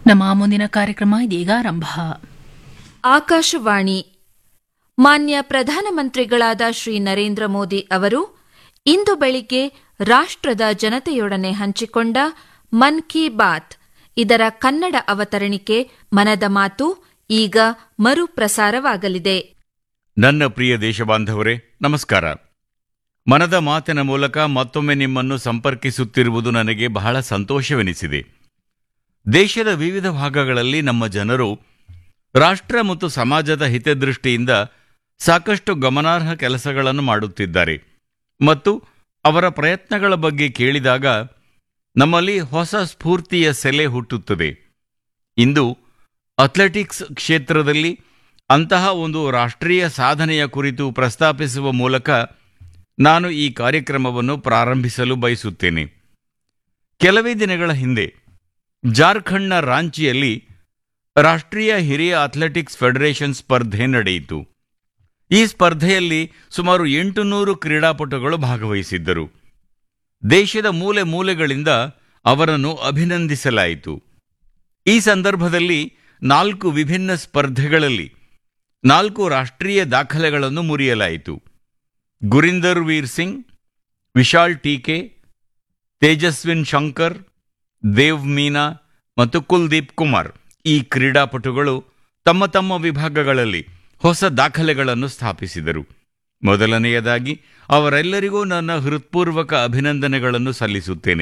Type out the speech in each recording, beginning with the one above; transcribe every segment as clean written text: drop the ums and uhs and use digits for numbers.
ನಮ್ಮ ಮುಂದಿನ ಕಾರ್ಯಕ್ರಮ ಇದೀಗ ಆರಂಭ. ಆಕಾಶವಾಣಿ. ಮಾನ್ಯ ಪ್ರಧಾನಮಂತ್ರಿಗಳಾದ ಶ್ರೀ ನರೇಂದ್ರ ಮೋದಿ ಅವರು ಇಂದು ಬೆಳಿಗ್ಗೆ ರಾಷ್ಟ್ರದ ಜನತೆಯೊಡನೆ ಹಂಚಿಕೊಂಡ ಮನ್ ಕಿ ಬಾತ್ ಇದರ ಕನ್ನಡ ಅವತರಣಿಕೆ ಮನದ ಮಾತು ಈಗ ಮರುಪ್ರಸಾರವಾಗಲಿದೆ. ನನ್ನ ಪ್ರಿಯ ದೇಶಬಾಂಧವರೇ, ನಮಸ್ಕಾರ. ಮನದ ಮಾತಿನ ಮೂಲಕ ಮತ್ತೊಮ್ಮೆ ನಿಮ್ಮನ್ನು ಸಂಪರ್ಕಿಸುತ್ತಿರುವುದು ನನಗೆ ಬಹಳ ಸಂತೋಷವೆನಿಸಿದೆ. ದೇಶದ ವಿವಿಧ ಭಾಗಗಳಲ್ಲಿ ನಮ್ಮ ಜನರು ರಾಷ್ಟ್ರ ಮತ್ತು ಸಮಾಜದ ಹಿತದೃಷ್ಟಿಯಿಂದ ಸಾಕಷ್ಟು ಗಮನಾರ್ಹ ಕೆಲಸಗಳನ್ನು ಮಾಡುತ್ತಿದ್ದಾರೆ ಮತ್ತು ಅವರ ಪ್ರಯತ್ನಗಳ ಬಗ್ಗೆ ಕೇಳಿದಾಗ ನಮ್ಮಲ್ಲಿ ಹೊಸ ಸ್ಫೂರ್ತಿಯ ಸೆಲೆ ಹುಟ್ಟುತ್ತದೆ. ಇಂದು ಅಥ್ಲೆಟಿಕ್ಸ್ ಕ್ಷೇತ್ರದಲ್ಲಿ ಅಂತಹ ಒಂದು ರಾಷ್ಟ್ರೀಯ ಸಾಧನೆಯ ಕುರಿತು ಪ್ರಸ್ತಾಪಿಸುವ ಮೂಲಕ ನಾನು ಈ ಕಾರ್ಯಕ್ರಮವನ್ನು ಪ್ರಾರಂಭಿಸಲು ಬಯಸುತ್ತೇನೆ. ಕೆಲವೇ ದಿನಗಳ ಹಿಂದೆ ಜಾರ್ಖಂಡ್ನ ರಾಂಚಿಯಲ್ಲಿ ರಾಷ್ಟ್ರೀಯ ಹಿರಿಯ ಅಥ್ಲೆಟಿಕ್ಸ್ ಫೆಡರೇಷನ್ ಸ್ಪರ್ಧೆ ನಡೆಯಿತು. ಈ ಸ್ಪರ್ಧೆಯಲ್ಲಿ ಸುಮಾರು 800 ಕ್ರೀಡಾಪಟುಗಳು ಭಾಗವಹಿಸಿದ್ದರು. ದೇಶದ ಮೂಲೆ ಮೂಲೆಗಳಿಂದ ಅವರನ್ನು ಅಭಿನಂದಿಸಲಾಯಿತು. ಈ ಸಂದರ್ಭದಲ್ಲಿ 4 ವಿಭಿನ್ನ ಸ್ಪರ್ಧೆಗಳಲ್ಲಿ 4 ರಾಷ್ಟ್ರೀಯ ದಾಖಲೆಗಳನ್ನು ಮುರಿಯಲಾಯಿತು. ಗುರಿಂದರ್ ವೀರ್ ಸಿಂಗ್, ವಿಶಾಲ್ ಟೀಕೆ, ತೇಜಸ್ವಿನ್ ಶಂಕರ್, ದೇವ್ ಮೀನಾ ಮತ್ತು ಕುಲ್ದೀಪ್ ಕುಮಾರ್ ಈ ಕ್ರೀಡಾಪಟುಗಳು ತಮ್ಮ ತಮ್ಮ ವಿಭಾಗಗಳಲ್ಲಿ ಹೊಸ ದಾಖಲೆಗಳನ್ನು ಸ್ಥಾಪಿಸಿದರು. ಮೊದಲನೆಯದಾಗಿ ಅವರೆಲ್ಲರಿಗೂ ನನ್ನ ಹೃತ್ಪೂರ್ವಕ ಅಭಿನಂದನೆಗಳನ್ನು ಸಲ್ಲಿಸುತ್ತೇನೆ.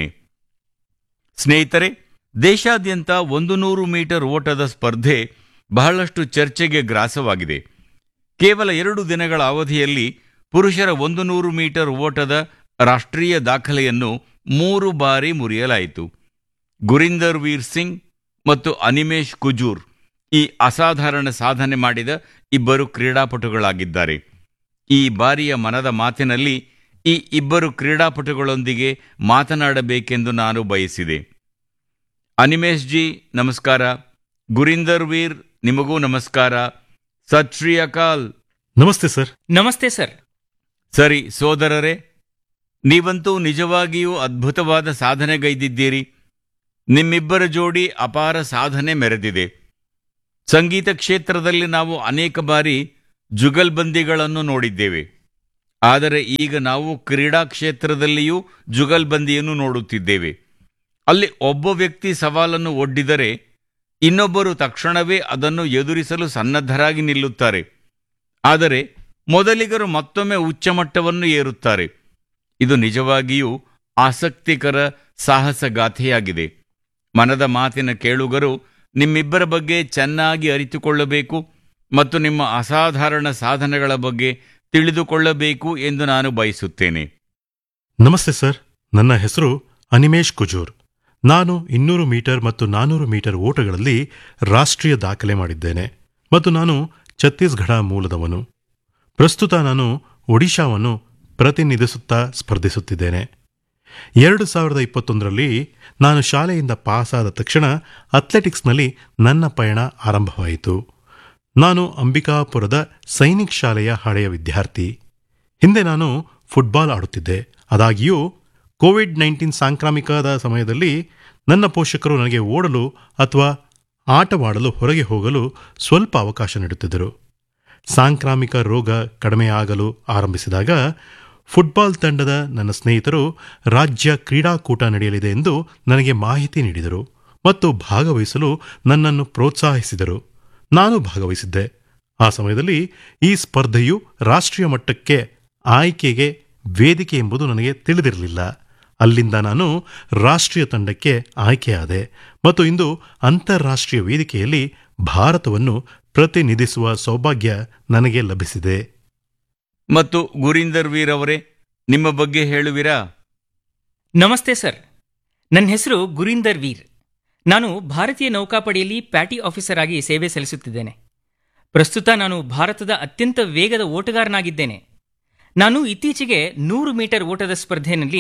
ಸ್ನೇಹಿತರೆ, ದೇಶಾದ್ಯಂತ 100 ಮೀಟರ್ ಓಟದ ಸ್ಪರ್ಧೆ ಬಹಳಷ್ಟು ಚರ್ಚೆಗೆ ಗ್ರಾಸವಾಗಿದೆ. ಕೇವಲ 2 ದಿನಗಳ ಅವಧಿಯಲ್ಲಿ ಪುರುಷರ 100 ಮೀಟರ್ ಓಟದ ರಾಷ್ಟ್ರೀಯ ದಾಖಲೆಯನ್ನು 3 ಬಾರಿ ಮುರಿಯಲಾಯಿತು. ಗುರಿಂದರ್ ವೀರ್ ಸಿಂಗ್ ಮತ್ತು ಅನಿಮೇಶ್ ಕುಜೂರ್ ಈ ಅಸಾಧಾರಣ ಸಾಧನೆ ಮಾಡಿದ ಇಬ್ಬರು ಕ್ರೀಡಾಪಟುಗಳಾಗಿದ್ದಾರೆ. ಈ ಬಾರಿಯ ಮನದ ಮಾತಿನಲ್ಲಿ ಈ ಇಬ್ಬರು ಕ್ರೀಡಾಪಟುಗಳೊಂದಿಗೆ ಮಾತನಾಡಬೇಕೆಂದು ನಾನು ಬಯಸಿದೆ. ಅನಿಮೇಶ್ ಜಿ, ನಮಸ್ಕಾರ. ಗುರಿಂದರ್ ವೀರ್, ನಿಮಗೂ ನಮಸ್ಕಾರ. ಸತ್ ಶ್ರೀ ಅಕಾಲ್. ನಮಸ್ತೆ ಸರ್. ನಮಸ್ತೆ ಸರ್. ಸರಿ ಸೋದರರೇ, ನೀವಂತೂ ನಿಜವಾಗಿಯೂ ಅದ್ಭುತವಾದ ಸಾಧನೆಗೈದಿದ್ದೀರಿ. ನಿಮ್ಮಿಬ್ಬರ ಜೋಡಿ ಅಪಾರ ಸಾಧನೆ ಮೆರೆದಿದೆ. ಸಂಗೀತ ಕ್ಷೇತ್ರದಲ್ಲಿ ನಾವು ಅನೇಕ ಬಾರಿ ಜುಗಲ್ಬಂದಿಗಳನ್ನು ನೋಡಿದ್ದೇವೆ. ಆದರೆ ಈಗ ನಾವು ಕ್ರೀಡಾ ಕ್ಷೇತ್ರದಲ್ಲಿಯೂ ಜುಗಲ್ಬಂದಿಯನ್ನು ನೋಡುತ್ತಿದ್ದೇವೆ. ಅಲ್ಲಿ ಒಬ್ಬ ವ್ಯಕ್ತಿ ಸವಾಲನ್ನು ಒಡ್ಡಿದರೆ ಇನ್ನೊಬ್ಬರು ತಕ್ಷಣವೇ ಅದನ್ನು ಎದುರಿಸಲು ಸನ್ನದ್ಧರಾಗಿ ನಿಲ್ಲುತ್ತಾರೆ. ಆದರೆ ಮೊದಲಿಗರು ಮತ್ತೊಮ್ಮೆ ಉಚ್ಚಮಟ್ಟವನ್ನು ಏರುತ್ತಾರೆ. ಇದು ನಿಜವಾಗಿಯೂ ಆಸಕ್ತಿಕರ ಸಾಹಸಗಾಥೆಯಾಗಿದೆ. ಮನದ ಮಾತಿನ ಕೇಳುಗರು ನಿಮ್ಮಿಬ್ಬರ ಬಗ್ಗೆ ಚೆನ್ನಾಗಿ ಅರಿತುಕೊಳ್ಳಬೇಕು ಮತ್ತು ನಿಮ್ಮ ಅಸಾಧಾರಣ ಸಾಧನೆಗಳ ಬಗ್ಗೆ ತಿಳಿದುಕೊಳ್ಳಬೇಕು ಎಂದು ನಾನು ಬಯಸುತ್ತೇನೆ. ನಮಸ್ತೆ ಸರ್. ನನ್ನ ಹೆಸರು ಅನಿಮೇಶ್ ಕುಜೂರ್. ನಾನು 200 ಮೀಟರ್ ಮತ್ತು 400 ಮೀಟರ್ ಓಟಗಳಲ್ಲಿ ರಾಷ್ಟ್ರೀಯ ದಾಖಲೆ ಮಾಡಿದ್ದೇನೆ ಮತ್ತು ನಾನು ಛತ್ತೀಸ್ಗಢ ಮೂಲದವನು. ಪ್ರಸ್ತುತ ನಾನು ಒಡಿಶಾವನ್ನು ಪ್ರತಿನಿಧಿಸುತ್ತಾ ಸ್ಪರ್ಧಿಸುತ್ತಿದ್ದೇನೆ. 2021ರಲ್ಲಿ ನಾನು ಶಾಲೆಯಿಂದ ಪಾಸಾದ ತಕ್ಷಣ ಅಥ್ಲೆಟಿಕ್ಸ್ನಲ್ಲಿ ನನ್ನ ಪಯಣ ಆರಂಭವಾಯಿತು. ನಾನು ಅಂಬಿಕಾಪುರದ ಸೈನಿಕ್ ಶಾಲೆಯ ಹಳೆಯ ವಿದ್ಯಾರ್ಥಿ. ಹಿಂದೆ ನಾನು ಫುಟ್ಬಾಲ್ ಆಡುತ್ತಿದ್ದೆ. ಆದಾಗ್ಯೂ ಕೋವಿಡ್-19 ಸಾಂಕ್ರಾಮಿಕದ ಸಮಯದಲ್ಲಿ ನನ್ನ ಪೋಷಕರು ನನಗೆ ಓಡಲು ಅಥವಾ ಆಟವಾಡಲು ಹೊರಗೆ ಹೋಗಲು ಸ್ವಲ್ಪ ಅವಕಾಶ ನೀಡುತ್ತಿದ್ದರು. ಸಾಂಕ್ರಾಮಿಕ ರೋಗ ಕಡಿಮೆಯಾಗಲು ಆರಂಭಿಸಿದಾಗ ಫುಟ್ಬಾಲ್ ತಂಡದ ನನ್ನ ಸ್ನೇಹಿತರು ರಾಜ್ಯ ಕ್ರೀಡಾಕೂಟ ನಡೆಯಲಿದೆ ಎಂದು ನನಗೆ ಮಾಹಿತಿ ನೀಡಿದರು ಮತ್ತು ಭಾಗವಹಿಸಲು ನನ್ನನ್ನು ಪ್ರೋತ್ಸಾಹಿಸಿದರು. ನಾನು ಭಾಗವಹಿಸಿದ್ದೆ. ಆ ಸಮಯದಲ್ಲಿ ಈ ಸ್ಪರ್ಧೆಯು ರಾಷ್ಟ್ರೀಯ ಮಟ್ಟಕ್ಕೆ ಆಯ್ಕೆಗೆ ವೇದಿಕೆ ಎಂಬುದು ನನಗೆ ತಿಳಿದಿರಲಿಲ್ಲ. ಅಲ್ಲಿಂದ ನಾನು ರಾಷ್ಟ್ರೀಯ ತಂಡಕ್ಕೆ ಆಯ್ಕೆಯಾದೆ ಮತ್ತು ಇಂದು ಅಂತಾರಾಷ್ಟ್ರೀಯ ವೇದಿಕೆಯಲ್ಲಿ ಭಾರತವನ್ನು ಪ್ರತಿನಿಧಿಸುವ ಸೌಭಾಗ್ಯ ನನಗೆ ಲಭಿಸಿದೆ. ಮತ್ತು ಗುರಿಂದರ್ ವೀರ್ ಅವರೇ, ನಿಮ್ಮ ಬಗ್ಗೆ ಹೇಳುವಿರಾ? ನಮಸ್ತೆ ಸರ್. ನನ್ನ ಹೆಸರು ಗುರಿಂದರ್ ವೀರ್. ನಾನು ಭಾರತೀಯ ನೌಕಾಪಡೆಯಲ್ಲಿ ಪ್ಯಾಟಿ ಆಫೀಸರ್ ಆಗಿ ಸೇವೆ ಸಲ್ಲಿಸುತ್ತಿದ್ದೇನೆ. ಪ್ರಸ್ತುತ ನಾನು ಭಾರತದ ಅತ್ಯಂತ ವೇಗದ ಓಟಗಾರನಾಗಿದ್ದೇನೆ. ನಾನು ಇತ್ತೀಚೆಗೆ 100 ಮೀಟರ್ ಓಟದ ಸ್ಪರ್ಧೆಯಲ್ಲಿ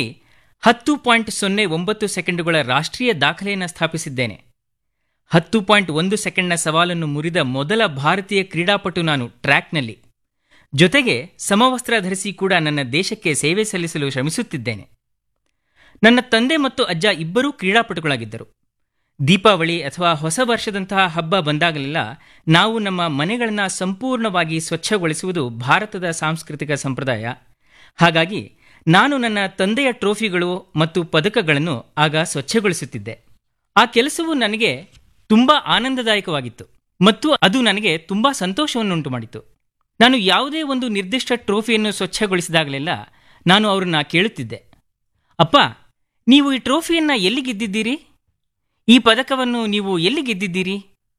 10.09 ಸೆಕೆಂಡುಗಳ ರಾಷ್ಟ್ರೀಯ ದಾಖಲೆಯನ್ನು ಸ್ಥಾಪಿಸಿದ್ದೇನೆ. 10.1 ಸೆಕೆಂಡ್ನ ಸವಾಲನ್ನು ಮುರಿದ ಮೊದಲ ಭಾರತೀಯ ಕ್ರೀಡಾಪಟು ನಾನು ಟ್ರ್ಯಾಕ್ನಲ್ಲಿ. ಜೊತೆಗೆ ಸಮವಸ್ತ್ರ ಧರಿಸಿ ಕೂಡ ನನ್ನ ದೇಶಕ್ಕೆ ಸೇವೆ ಸಲ್ಲಿಸಲು ಶ್ರಮಿಸುತ್ತಿದ್ದೇನೆ. ನನ್ನ ತಂದೆ ಮತ್ತು ಅಜ್ಜ ಇಬ್ಬರೂ ಕ್ರೀಡಾಪಟುಗಳಾಗಿದ್ದರು. ದೀಪಾವಳಿ ಅಥವಾ ಹೊಸ ವರ್ಷದಂತಹ ಹಬ್ಬ ಬಂದಾಗಲೆಲ್ಲ ನಾವು ನಮ್ಮ ಮನೆಗಳನ್ನು ಸಂಪೂರ್ಣವಾಗಿ ಸ್ವಚ್ಛಗೊಳಿಸುವುದು ಭಾರತದ ಸಾಂಸ್ಕೃತಿಕ ಸಂಪ್ರದಾಯ. ಹಾಗಾಗಿ ನಾನು ನನ್ನ ತಂದೆಯ ಟ್ರೋಫಿಗಳು ಮತ್ತು ಪದಕಗಳನ್ನು ಆಗ ಸ್ವಚ್ಛಗೊಳಿಸುತ್ತಿದ್ದೆ. ಆ ಕೆಲಸವು ನನಗೆ ತುಂಬ ಆನಂದದಾಯಕವಾಗಿತ್ತು ಮತ್ತು ಅದು ನನಗೆ ತುಂಬ ಸಂತೋಷವನ್ನುಂಟು ಮಾಡಿತು. ನಾನು ಯಾವುದೇ ಒಂದು ನಿರ್ದಿಷ್ಟ ಟ್ರೋಫಿಯನ್ನು ಸ್ವಚ್ಛಗೊಳಿಸಿದಾಗಲೆಲ್ಲ ನಾನು ಅವರನ್ನು ಕೇಳುತ್ತಿದ್ದೆ, ಅಪ್ಪ, ನೀವು ಈ ಟ್ರೋಫಿಯನ್ನು ಎಲ್ಲಿ ಗೆದ್ದಿದ್ದೀರಿ? ಈ ಪದಕವನ್ನು ನೀವು ಎಲ್ಲಿ ಗೆದ್ದಿದ್ದೀರಿ?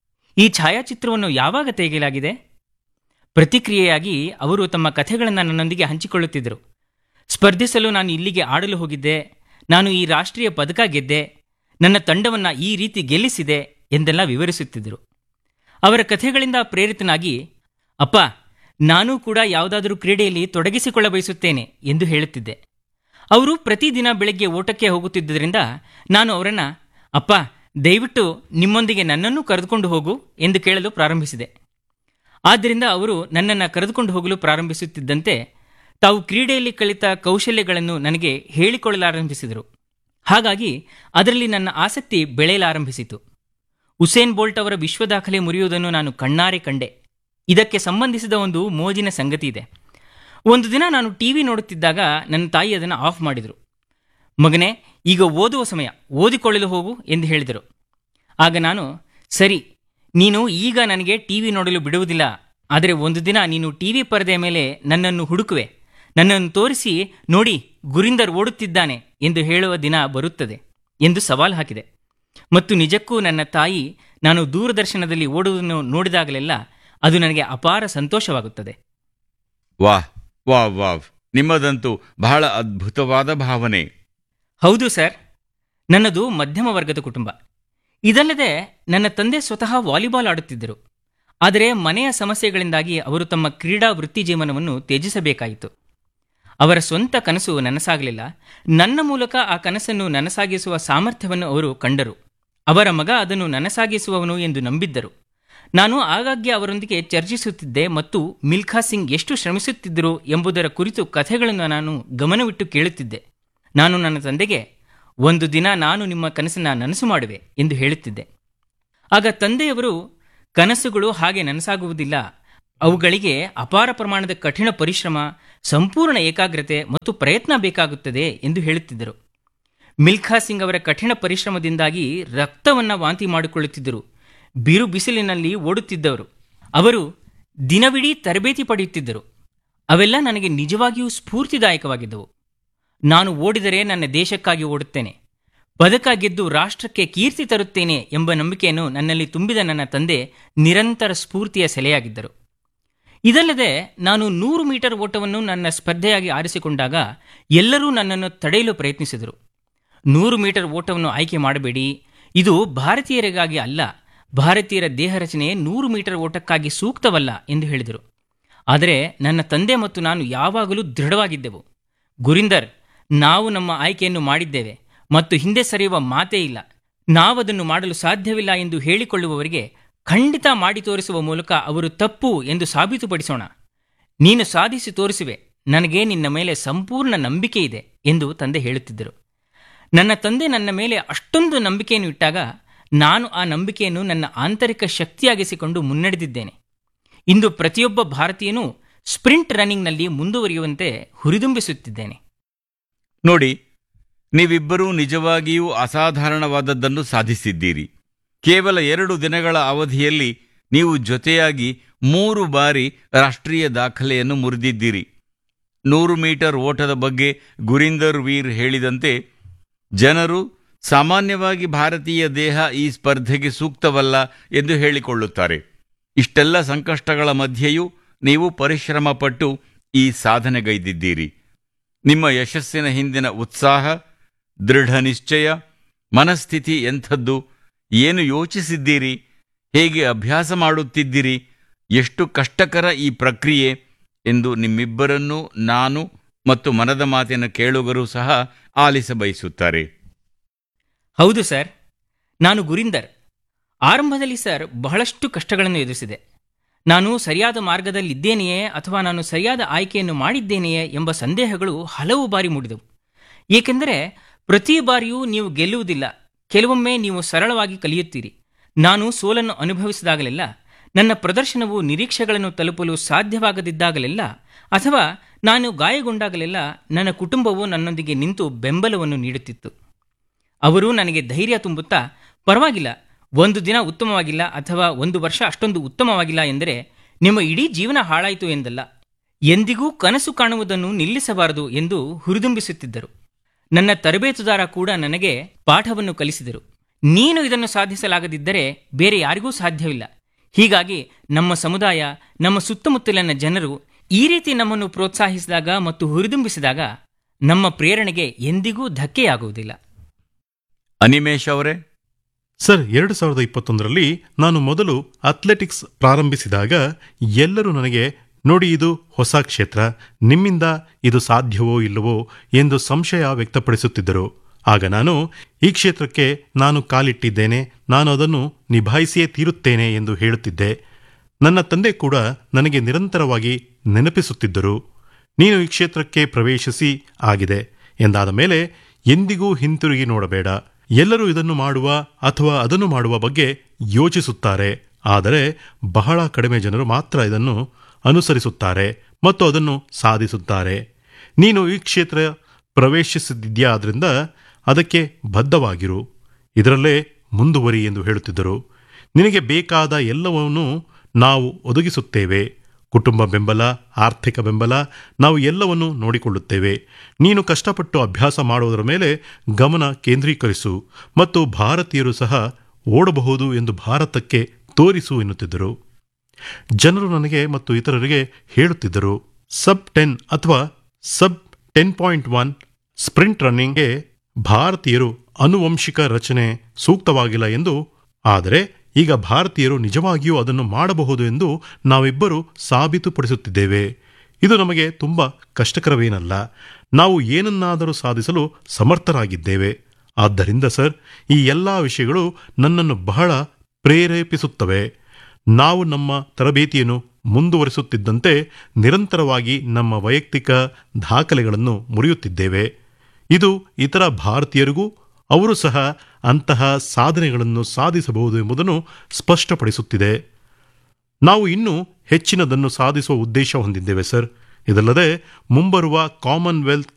ಈ ಛಾಯಾಚಿತ್ರವನ್ನು ಯಾವಾಗ ತೆಗೆಯಲಾಗಿದೆ? ಪ್ರತಿಕ್ರಿಯೆಯಾಗಿ ಅವರು ತಮ್ಮ ಕಥೆಗಳನ್ನು ನನ್ನೊಂದಿಗೆ ಹಂಚಿಕೊಳ್ಳುತ್ತಿದ್ದರು. ಸ್ಪರ್ಧಿಸಲು ನಾನು ಇಲ್ಲಿಗೆ ಆಡಲು ಹೋಗಿದ್ದೆ, ನಾನು ಈ ರಾಷ್ಟ್ರೀಯ ಪದಕ ಗೆದ್ದೆ, ನನ್ನ ತಂಡವನ್ನು ಈ ರೀತಿ ಗೆಲ್ಲಿಸಿದೆ ಎಂದೆಲ್ಲ ವಿವರಿಸುತ್ತಿದ್ದರು. ಅವರ ಕಥೆಗಳಿಂದ ಪ್ರೇರಿತನಾಗಿ, ಅಪ್ಪ, ನಾನೂ ಕೂಡ ಯಾವುದಾದರೂ ಕ್ರೀಡೆಯಲ್ಲಿ ತೊಡಗಿಸಿಕೊಳ್ಳ ಬಯಸುತ್ತೇನೆ ಎಂದು ಹೇಳುತ್ತಿದ್ದೆ. ಅವರು ಪ್ರತಿದಿನ ಬೆಳಗ್ಗೆ ಓಟಕ್ಕೆ ಹೋಗುತ್ತಿದ್ದರಿಂದ ನಾನು ಅವರನ್ನು, ಅಪ್ಪ, ದಯವಿಟ್ಟು ನಿಮ್ಮೊಂದಿಗೆ ನನ್ನನ್ನು ಕರೆದುಕೊಂಡು ಹೋಗು ಎಂದು ಕೇಳಲು ಪ್ರಾರಂಭಿಸಿದೆ. ಆದ್ದರಿಂದ ಅವರು ನನ್ನನ್ನು ಕರೆದುಕೊಂಡು ಹೋಗಲು ಪ್ರಾರಂಭಿಸುತ್ತಿದ್ದಂತೆ ತಾವು ಕ್ರೀಡೆಯಲ್ಲಿ ಕಲಿತ ಕೌಶಲ್ಯಗಳನ್ನು ನನಗೆ ಹೇಳಿಕೊಳ್ಳಲಾರಂಭಿಸಿದರು. ಹಾಗಾಗಿ ಅದರಲ್ಲಿ ನನ್ನ ಆಸಕ್ತಿ ಬೆಳೆಯಲಾರಂಭಿಸಿತು. ಉಸೇನ್ ಬೋಲ್ಟ್ ಅವರ ವಿಶ್ವ ದಾಖಲೆ ಮುರಿಯುವುದನ್ನು ನಾನು ಕಣ್ಣಾರೆ ಕಂಡೆ. ಇದಕ್ಕೆ ಸಂಬಂಧಿಸಿದ ಒಂದು ಮೋಜಿನ ಸಂಗತಿ ಇದೆ. ಒಂದು ದಿನ ನಾನು ಟಿವಿ ನೋಡುತ್ತಿದ್ದಾಗ ನನ್ನ ತಾಯಿ ಅದನ್ನು ಆಫ್ ಮಾಡಿದರು. ಮಗನೇ, ಈಗ ಓದುವ ಸಮಯ, ಓದಿಕೊಳ್ಳಲು ಹೋಗು ಎಂದು ಹೇಳಿದರು. ಆಗ ನಾನು, ಸರಿ, ನೀನು ಈಗ ನನಗೆ ಟಿವಿ ನೋಡಲು ಬಿಡುವುದಿಲ್ಲ, ಆದರೆ ಒಂದು ದಿನ ನೀನು ಟಿವಿ ಪರದೆಯ ಮೇಲೆ ನನ್ನನ್ನು ಹುಡುಕುವೆ, ನನ್ನನ್ನು ತೋರಿಸಿ, ನೋಡಿ ಗುರಿಂದರ್ ಓಡುತ್ತಿದ್ದಾನೆ ಎಂದು ಹೇಳುವ ದಿನ ಬರುತ್ತದೆ ಎಂದು ಸವಾಲು ಹಾಕಿದೆ. ಮತ್ತು ನಿಜಕ್ಕೂ ನನ್ನ ತಾಯಿ ನಾನು ದೂರದರ್ಶನದಲ್ಲಿ ಓಡುವುದನ್ನು ನೋಡಿದಾಗಲೆಲ್ಲ ಅದು ನನಗೆ ಅಪಾರ ಸಂತೋಷವಾಗುತ್ತದೆ. ವಾಹ್ ವಾವ್ ವಾವ್, ನಿಮ್ಮದಂತೂ ಬಹಳ ಅದ್ಭುತವಾದ ಭಾವನೆ. ಹೌದು ಸರ್, ನನ್ನದು ಮಧ್ಯಮ ವರ್ಗದ ಕುಟುಂಬ. ಇದಲ್ಲದೆ ನನ್ನ ತಂದೆ ಸ್ವತಃ ವಾಲಿಬಾಲ್ ಆಡುತ್ತಿದ್ದರು. ಆದರೆ ಮನೆಯ ಸಮಸ್ಯೆಗಳಿಂದಾಗಿ ಅವರು ತಮ್ಮ ಕ್ರೀಡಾ ವೃತ್ತಿ ಜೀವನವನ್ನು ತ್ಯಜಿಸಬೇಕಾಯಿತು. ಅವರ ಸ್ವಂತ ಕನಸು ನನಸಾಗಲಿಲ್ಲ. ನನ್ನ ಮೂಲಕ ಆ ಕನಸನ್ನು ನನಸಾಗಿಸುವ ಸಾಮರ್ಥ್ಯವನ್ನು ಅವರು ಕಂಡರು. ಅವರ ಮಗ ಅದನ್ನು ನನಸಾಗಿಸುವವನು ಎಂದು ನಂಬಿದ್ದರು. ನಾನು ಆಗಾಗ್ಗೆ ಅವರೊಂದಿಗೆ ಚರ್ಚಿಸುತ್ತಿದ್ದೆ ಮತ್ತು ಮಿಲ್ಖಾ ಸಿಂಗ್ ಎಷ್ಟು ಶ್ರಮಿಸುತ್ತಿದ್ದರು ಎಂಬುದರ ಕುರಿತು ಕಥೆಗಳನ್ನು ನಾನು ಗಮನವಿಟ್ಟು ಕೇಳುತ್ತಿದ್ದೆ. ನಾನು ನನ್ನ ತಂದೆಗೆ, ಒಂದು ದಿನ ನಾನು ನಿಮ್ಮ ಕನಸನ್ನು ನನಸು ಮಾಡುವೆ ಎಂದು ಹೇಳುತ್ತಿದ್ದೆ. ಆಗ ತಂದೆಯವರು, ಕನಸುಗಳು ಹಾಗೆ ನನಸಾಗುವುದಿಲ್ಲ, ಅವುಗಳಿಗೆ ಅಪಾರ ಪ್ರಮಾಣದ ಕಠಿಣ ಪರಿಶ್ರಮ, ಸಂಪೂರ್ಣ ಏಕಾಗ್ರತೆ ಮತ್ತು ಪ್ರಯತ್ನ ಬೇಕಾಗುತ್ತದೆ ಎಂದು ಹೇಳುತ್ತಿದ್ದರು. ಮಿಲ್ಖಾ ಸಿಂಗ್ ಅವರ ಕಠಿಣ ಪರಿಶ್ರಮದಿಂದಾಗಿ ರಕ್ತವನ್ನು ವಾಂತಿ ಮಾಡಿಕೊಳ್ಳುತ್ತಿದ್ದರು. ಬಿರು ಬಿಸಿಲಿನಲ್ಲಿ ಓಡುತ್ತಿದ್ದವರು. ಅವರು ದಿನವಿಡೀ ತರಬೇತಿ ಪಡೆಯುತ್ತಿದ್ದರು. ಅವೆಲ್ಲ ನನಗೆ ನಿಜವಾಗಿಯೂ ಸ್ಫೂರ್ತಿದಾಯಕವಾಗಿದ್ದವು. ನಾನು ಓಡಿದರೆ ನನ್ನ ದೇಶಕ್ಕಾಗಿ ಓಡುತ್ತೇನೆ, ಪದಕ ಗೆದ್ದು ರಾಷ್ಟ್ರಕ್ಕೆ ಕೀರ್ತಿ ತರುತ್ತೇನೆ ಎಂಬ ನಂಬಿಕೆಯನ್ನು ನನ್ನಲ್ಲಿ ತುಂಬಿದ ನನ್ನ ತಂದೆ ನಿರಂತರ ಸ್ಫೂರ್ತಿಯ ಸೆಲೆಯಾಗಿದ್ದರು. ಇದಲ್ಲದೆ ನಾನು 100 ಮೀಟರ್ ಓಟವನ್ನು ನನ್ನ ಸ್ಪರ್ಧೆಯಾಗಿ ಆರಿಸಿಕೊಂಡಾಗ ಎಲ್ಲರೂ ನನ್ನನ್ನು ತಡೆಯಲು ಪ್ರಯತ್ನಿಸಿದರು. 100 ಮೀಟರ್ ಓಟವನ್ನು ಆಯ್ಕೆ ಮಾಡಬೇಡಿ, ಇದು ಭಾರತೀಯರಿಗಾಗಿ ಅಲ್ಲ, ಭಾರತೀಯರ ದೇಹ ರಚನೆ 100 ಮೀಟರ್ ಓಟಕ್ಕಾಗಿ ಸೂಕ್ತವಲ್ಲ ಎಂದು ಹೇಳಿದರು. ಆದರೆ ನನ್ನ ತಂದೆ ಮತ್ತು ನಾನು ಯಾವಾಗಲೂ ದೃಢವಾಗಿದ್ದೆವು. ಗುರಿಂದರ್, ನಾವು ನಮ್ಮ ಆಯ್ಕೆಯನ್ನು ಮಾಡಿದ್ದೇವೆ ಮತ್ತು ಹಿಂದೆ ಸರಿಯುವ ಮಾತೇ ಇಲ್ಲ. ನಾವದನ್ನು ಮಾಡಲು ಸಾಧ್ಯವಿಲ್ಲ ಎಂದು ಹೇಳಿಕೊಳ್ಳುವವರಿಗೆ ಖಂಡಿತ ಮಾಡಿ ತೋರಿಸುವ ಮೂಲಕ ಅವರು ತಪ್ಪು ಎಂದು ಸಾಬೀತುಪಡಿಸೋಣ. ನೀನು ಸಾಧಿಸಿ ತೋರಿಸುವೆ, ನನಗೆ ನಿನ್ನ ಮೇಲೆ ಸಂಪೂರ್ಣ ನಂಬಿಕೆ ಇದೆ ಎಂದು ತಂದೆ ಹೇಳುತ್ತಿದ್ದರು. ನನ್ನ ತಂದೆ ನನ್ನ ಮೇಲೆ ಅಷ್ಟೊಂದು ನಂಬಿಕೆಯನ್ನು ಇಟ್ಟಾಗ ನಾನು ಆ ನಂಬಿಕೆಯನ್ನು ನನ್ನ ಆಂತರಿಕ ಶಕ್ತಿಯಾಗಿಸಿಕೊಂಡು ಮುನ್ನಡೆದಿದ್ದೇನೆ. ಇಂದು ಪ್ರತಿಯೊಬ್ಬ ಭಾರತೀಯನೂ ಸ್ಪ್ರಿಂಟ್ ರನ್ನಿಂಗ್ನಲ್ಲಿ ಮುಂದುವರಿಯುವಂತೆ ಹುರಿದುಂಬಿಸುತ್ತಿದ್ದೇನೆ. ನೋಡಿ, ನೀವಿಬ್ಬರೂ ನಿಜವಾಗಿಯೂ ಅಸಾಧಾರಣವಾದದ್ದನ್ನು ಸಾಧಿಸಿದ್ದೀರಿ. ಕೇವಲ 2 ದಿನಗಳ ಅವಧಿಯಲ್ಲಿ ನೀವು ಜೊತೆಯಾಗಿ 3 ಬಾರಿ ರಾಷ್ಟ್ರೀಯ ದಾಖಲೆಯನ್ನು ಮುರಿದಿದ್ದೀರಿ. 100 ಮೀಟರ್ ಓಟದ ಬಗ್ಗೆ ಗುರಿಂದರ್ ವೀರ್ ಹೇಳಿದಂತೆ, ಜನರು ಸಾಮಾನ್ಯವಾಗಿ ಭಾರತೀಯ ದೇಹ ಈ ಸ್ಪರ್ಧೆಗೆ ಸೂಕ್ತವಲ್ಲ ಎಂದು ಹೇಳಿಕೊಳ್ಳುತ್ತಾರೆ. ಇಷ್ಟೆಲ್ಲ ಸಂಕಷ್ಟಗಳ ಮಧ್ಯೆಯೂ ನೀವು ಪರಿಶ್ರಮ ಪಟ್ಟು ಈ ಸಾಧನೆಗೈದಿದ್ದೀರಿ. ನಿಮ್ಮ ಯಶಸ್ಸಿನ ಹಿಂದಿನ ಉತ್ಸಾಹ, ದೃಢ ನಿಶ್ಚಯ, ಮನಸ್ಥಿತಿ ಎಂಥದ್ದು, ಏನು ಯೋಚಿಸಿದ್ದೀರಿ, ಹೇಗೆ ಅಭ್ಯಾಸ ಮಾಡುತ್ತಿದ್ದೀರಿ, ಎಷ್ಟು ಕಷ್ಟಕರ ಈ ಪ್ರಕ್ರಿಯೆ ಎಂದು ನಿಮ್ಮಿಬ್ಬರನ್ನೂ ನಾನು ಮತ್ತು ಮನದ ಮಾತಿನ ಕೇಳುಗರೂ ಸಹ ಆಲಿಸಬಯಸುತ್ತಾರೆ. ಹೌದು ಸರ್, ನಾನು ಗುರಿಂದರ್. ಆರಂಭದಲ್ಲಿ ಸರ್ ಬಹಳಷ್ಟು ಕಷ್ಟಗಳನ್ನು ಎದುರಿಸಿದೆ. ನಾನು ಸರಿಯಾದ ಮಾರ್ಗದಲ್ಲಿದ್ದೇನೆಯೇ ಅಥವಾ ನಾನು ಸರಿಯಾದ ಆಯ್ಕೆಯನ್ನು ಮಾಡಿದ್ದೇನೆಯೇ ಎಂಬ ಸಂದೇಹಗಳು ಹಲವು ಬಾರಿ ಮೂಡಿದವು. ಏಕೆಂದರೆ ಪ್ರತಿ ಬಾರಿಯೂ ನೀವು ಗೆಲ್ಲುವುದಿಲ್ಲ, ಕೆಲವೊಮ್ಮೆ ನೀವು ಸರಳವಾಗಿ ಕಲಿಯುತ್ತೀರಿ. ನಾನು ಸೋಲನ್ನು ಅನುಭವಿಸಿದಾಗಲೆಲ್ಲ, ನನ್ನ ಪ್ರದರ್ಶನವು ನಿರೀಕ್ಷೆಗಳನ್ನು ತಲುಪಲು ಸಾಧ್ಯವಾಗದಿದ್ದಾಗಲೆಲ್ಲ, ಅಥವಾ ನಾನು ಗಾಯಗೊಂಡಾಗಲೆಲ್ಲ ನನ್ನ ಕುಟುಂಬವು ನನ್ನೊಂದಿಗೆ ನಿಂತು ಬೆಂಬಲವನ್ನು ನೀಡುತ್ತಿತ್ತು. ಅವರು ನನಗೆ ಧೈರ್ಯ ತುಂಬುತ್ತಾ, ಪರವಾಗಿಲ್ಲ, ಒಂದು ದಿನ ಉತ್ತಮವಾಗಿಲ್ಲ ಅಥವಾ ಒಂದು ವರ್ಷ ಅಷ್ಟೊಂದು ಉತ್ತಮವಾಗಿಲ್ಲ ಎಂದರೆ ನಿಮ್ಮ ಇಡೀ ಜೀವನ ಹಾಳಾಯಿತು ಎಂದಲ್ಲ, ಎಂದಿಗೂ ಕನಸು ಕಾಣುವುದನ್ನು ನಿಲ್ಲಿಸಬಾರದು ಎಂದು ಹುರಿದುಂಬಿಸುತ್ತಿದ್ದರು. ನನ್ನ ತರಬೇತುದಾರ ಕೂಡ ನನಗೆ ಪಾಠವನ್ನು ಕಲಿಸಿದರು. ನೀನು ಇದನ್ನು ಸಾಧಿಸಲಾಗದಿದ್ದರೆ ಬೇರೆ ಯಾರಿಗೂ ಸಾಧ್ಯವಿಲ್ಲ. ಹೀಗಾಗಿ ನಮ್ಮ ಸಮುದಾಯ, ನಮ್ಮ ಸುತ್ತಮುತ್ತಲಿನ ಜನರು ಈ ರೀತಿ ನಮ್ಮನ್ನು ಪ್ರೋತ್ಸಾಹಿಸಿದಾಗ ಮತ್ತು ಹುರಿದುಂಬಿಸಿದಾಗ ನಮ್ಮ ಪ್ರೇರಣೆಗೆ ಎಂದಿಗೂ ಧಕ್ಕೆಯಾಗುವುದಿಲ್ಲ. ಅನಿಮೇಶ್ ಅವರೇ, ಸರ್, 2021ರಲ್ಲಿ ನಾನು ಮೊದಲು ಅಥ್ಲೆಟಿಕ್ಸ್ ಪ್ರಾರಂಭಿಸಿದಾಗ ಎಲ್ಲರೂ ನನಗೆ, ನೋಡಿ, ಇದು ಹೊಸ ಕ್ಷೇತ್ರ, ನಿಮ್ಮಿಂದ ಇದು ಸಾಧ್ಯವೋ ಇಲ್ಲವೋ ಎಂದು ಸಂಶಯ ವ್ಯಕ್ತಪಡಿಸುತ್ತಿದ್ದರು. ಆಗ ನಾನು, ಈ ಕ್ಷೇತ್ರಕ್ಕೆ ನಾನು ಕಾಲಿಟ್ಟಿದ್ದೇನೆ, ನಾನು ಅದನ್ನು ನಿಭಾಯಿಸಿಯೇ ತೀರುತ್ತೇನೆ ಎಂದು ಹೇಳುತ್ತಿದ್ದೆ. ನನ್ನ ತಂದೆ ಕೂಡ ನನಗೆ ನಿರಂತರವಾಗಿ ನೆನಪಿಸುತ್ತಿದ್ದರು, ನೀನು ಈ ಕ್ಷೇತ್ರಕ್ಕೆ ಪ್ರವೇಶಿಸಿ ಆಗಿದೆ ಎಂದಾದ ಮೇಲೆ ಎಂದಿಗೂ ಹಿಂತಿರುಗಿ ನೋಡಬೇಡ. ಎಲ್ಲರೂ ಇದನ್ನು ಮಾಡುವ ಅಥವಾ ಅದನ್ನು ಮಾಡುವ ಬಗ್ಗೆ ಯೋಚಿಸುತ್ತಾರೆ, ಆದರೆ ಬಹಳ ಕಡಿಮೆ ಜನರು ಮಾತ್ರ ಇದನ್ನು ಅನುಸರಿಸುತ್ತಾರೆ ಮತ್ತು ಅದನ್ನು ಸಾಧಿಸುತ್ತಾರೆ. ನೀನು ಈ ಕ್ಷೇತ್ರ ಪ್ರವೇಶಿಸಿದ್ಯಾ, ಆದ್ದರಿಂದ ಅದಕ್ಕೆ ಬದ್ಧವಾಗಿರು, ಇದರಲ್ಲೇ ಮುಂದುವರಿ ಎಂದು ಹೇಳುತ್ತಿದ್ದರು. ನಿನಗೆ ಬೇಕಾದ ಎಲ್ಲವನ್ನೂ ನಾವು ಒದಗಿಸುತ್ತೇವೆ, ಕುಟುಂಬ ಬೆಂಬಲ, ಆರ್ಥಿಕ ಬೆಂಬಲ, ನಾವು ಎಲ್ಲವನ್ನೂ ನೋಡಿಕೊಳ್ಳುತ್ತೇವೆ. ನೀನು ಕಷ್ಟಪಟ್ಟು ಅಭ್ಯಾಸ ಮಾಡುವುದರ ಮೇಲೆ ಗಮನ ಕೇಂದ್ರೀಕರಿಸು ಮತ್ತು ಭಾರತೀಯರು ಸಹ ಓಡಬಹುದು ಎಂದು ಭಾರತಕ್ಕೆ ತೋರಿಸು ಎನ್ನುತ್ತಿದ್ದರು. ಜನರು ನನಗೆ ಮತ್ತು ಇತರರಿಗೆ ಹೇಳುತ್ತಿದ್ದರು, ಸಬ್ 10 ಅಥವಾ ಸಬ್ 10.1 ಸ್ಪ್ರಿಂಟ್ ರನ್ನಿಂಗ್ಗೆ ಭಾರತೀಯರು ಆನುವಂಶಿಕ ರಚನೆ ಸೂಕ್ತವಾಗಿಲ್ಲ ಎಂದು, ಆದರೆ ಈಗ ಭಾರತೀಯರು ನಿಜವಾಗಿಯೂ ಅದನ್ನು ಮಾಡಬಹುದು ಎಂದು ನಾವಿಬ್ಬರು ಸಾಬೀತುಪಡಿಸುತ್ತಿದ್ದೇವೆ. ಇದು ನಮಗೆ ತುಂಬ ಕಷ್ಟಕರವೇನಲ್ಲ, ನಾವು ಏನನ್ನಾದರೂ ಸಾಧಿಸಲು ಸಮರ್ಥರಾಗಿದ್ದೇವೆ. ಆದ್ದರಿಂದ ಸರ್, ಈ ಎಲ್ಲ ವಿಷಯಗಳು ನನ್ನನ್ನು ಬಹಳ ಪ್ರೇರೇಪಿಸುತ್ತವೆ. ನಾವು ನಮ್ಮ ತರಬೇತಿಯನ್ನು ಮುಂದುವರಿಸುತ್ತಿದ್ದಂತೆ ನಿರಂತರವಾಗಿ ನಮ್ಮ ವೈಯಕ್ತಿಕ ದಾಖಲೆಗಳನ್ನು ಮುರಿಯುತ್ತಿದ್ದೇವೆ. ಇದು ಇತರ ಭಾರತೀಯರಿಗೂ ಅವರು ಸಹ ಅಂತಹ ಸಾಧನೆಗಳನ್ನು ಸಾಧಿಸಬಹುದು ಎಂಬುದನ್ನು ಸ್ಪಷ್ಟಪಡಿಸುತ್ತಿದೆ. ನಾವು ಇನ್ನೂ ಹೆಚ್ಚಿನದನ್ನು ಸಾಧಿಸುವ ಉದ್ದೇಶ ಹೊಂದಿದ್ದೇವೆ ಸರ್. ಇದಲ್ಲದೆ ಮುಂಬರುವ ಕಾಮನ್ವೆಲ್ತ್